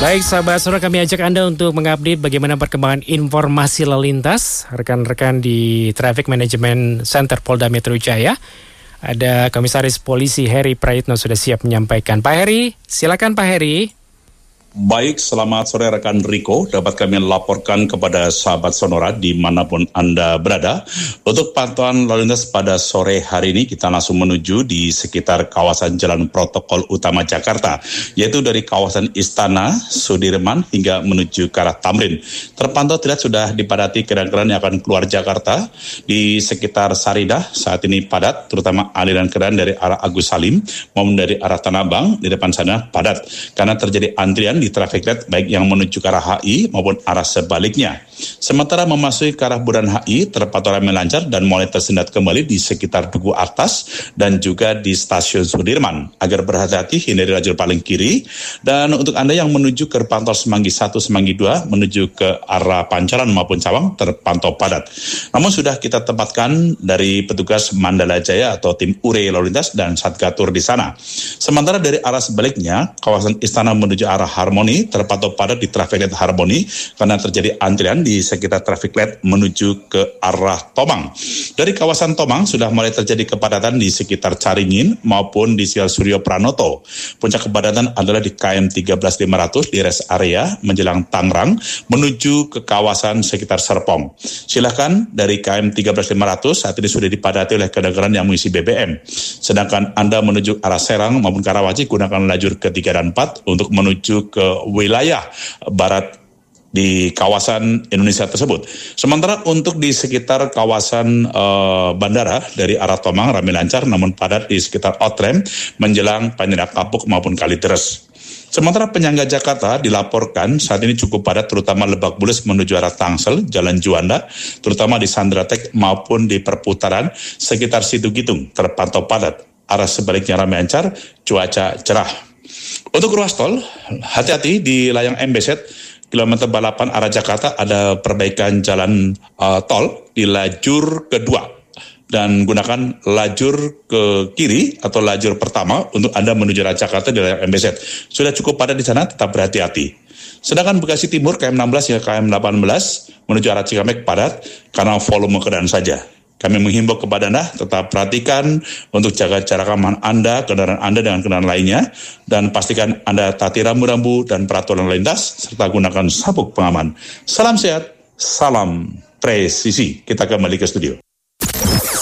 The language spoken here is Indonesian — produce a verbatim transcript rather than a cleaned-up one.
Baik sahabat Sonora, kami ajak Anda untuk mengupdate bagaimana perkembangan informasi lalu lintas. Rekan-rekan di Traffic Management Center Polda Metro Jaya, ada Komisaris Polisi Heri Prayitno sudah siap menyampaikan. Pak Heri, silakan Pak Heri. Baik, selamat sore rekan Riko. Dapat kami laporkan kepada sahabat Sonora dimanapun Anda berada. Untuk pantauan lalu lintas pada sore hari ini, kita langsung menuju di sekitar kawasan Jalan Protokol Utama Jakarta, yaitu dari kawasan Istana, Sudirman, hingga menuju ke arah Tamrin. Terpantau tidak sudah dipadati kendaraan yang akan keluar Jakarta. Di sekitar Saridah, saat ini padat, terutama aliran kendaraan dari arah Agus Salim, maupun dari arah Tanah Abang, di depan sana padat. Karena terjadi antrian di traffic light baik yang menuju ke arah H I maupun arah sebaliknya. Sementara memasuki ke arah Bundaran H I terpantau ramai lancar dan mulai tersendat kembali di sekitar Duku Atas dan juga di Stasiun Sudirman. Agar berhati-hati hindari lajur paling kiri. Dan untuk Anda yang menuju ke gerbang tol Semanggi satu, Semanggi dua menuju ke arah Pancoran maupun Cawang terpantau padat. Namun sudah kita tempatkan dari petugas Mandala Jaya atau tim U R E lalu lintas dan Satgatur di sana. Sementara dari arah sebaliknya kawasan Istana menuju arah Harmoni terpantau padat di traffic light Harmoni karena terjadi antrian di sekitar traffic light menuju ke arah Tomang. Dari kawasan Tomang sudah mulai terjadi kepadatan di sekitar Caringin maupun di Sial Suryo Pranoto. Puncak kepadatan adalah di K M tiga belas lima ratus di rest area menjelang Tangerang menuju ke kawasan sekitar Serpong. Silakan dari K M tiga belas lima ratus saat ini sudah dipadati oleh kendaraan yang mengisi B B M. Sedangkan Anda menuju arah Serang maupun Karawaci gunakan lajur ketiga dan empat untuk menuju ke wilayah barat di kawasan Indonesia tersebut. Sementara untuk di sekitar kawasan uh, bandara dari arah Tomang ramai lancar namun padat di sekitar Outrem menjelang Panjang Kapuk maupun Kalideres. Sementara penyangga Jakarta dilaporkan saat ini cukup padat terutama Lebak Bulus menuju arah Tangsel, Jalan Juanda, terutama di Sandratek maupun di perputaran sekitar Situ Gitung terpantau padat. Arah sebaliknya ramai lancar, cuaca cerah. Untuk ruas tol, hati-hati di layang M B Z, kilometer balapan arah Jakarta ada perbaikan jalan uh, tol di lajur kedua. Dan gunakan lajur ke kiri atau lajur pertama untuk Anda menuju arah Jakarta di layang M B Z. Sudah cukup padat di sana, tetap berhati-hati. Sedangkan Bekasi Timur K M enam belas hingga K M delapan belas menuju arah Cikampek padat karena volume kendaraan saja. Kami menghimbau kepada Anda tetap perhatikan untuk jaga jarak aman Anda, kendaraan Anda dengan kendaraan lainnya, dan pastikan Anda taati rambu-rambu dan peraturan lalu lintas serta gunakan sabuk pengaman. Salam sehat, salam presisi. Kita kembali ke studio.